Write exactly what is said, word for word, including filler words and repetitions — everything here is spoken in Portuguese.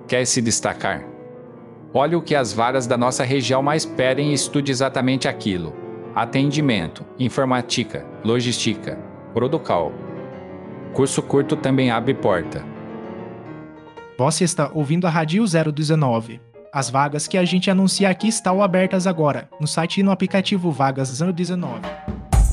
Quer se destacar? Olhe o que as vagas da nossa região mais pedem e estude exatamente aquilo. Atendimento, informática, logística, Producal. Curso curto também abre porta. Você está ouvindo a Rádio zero dezenove. As vagas que a gente anuncia aqui estão abertas agora, no site e no aplicativo Vagas zero dezenove.